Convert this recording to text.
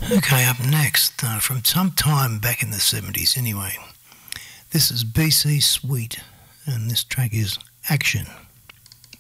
Okay, up next, from some time back in the 70s anyway, this is BC Sweet, and this track is Action.